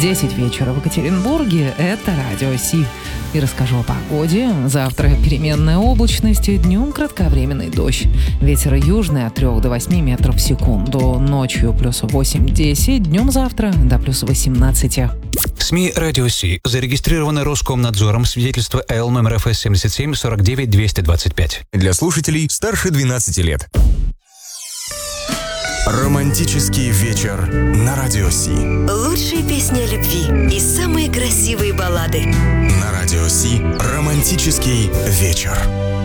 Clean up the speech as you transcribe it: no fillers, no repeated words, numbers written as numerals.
10 вечера в Екатеринбурге. Это Радио Си. И расскажу о погоде. Завтра переменная облачность, днем кратковременный дождь. Ветер южный от 3 до 8 метров в секунду. Ночью плюс 8-10, днем завтра до плюс 18. СМИ «Радио Си» зарегистрированы Роскомнадзором, свидетельство Л номер ФС 77 49 225. Для слушателей старше 12 лет. Романтический вечер на Радио Си. Лучшие песни о любви и самые красивые баллады. На Радио Си романтический вечер.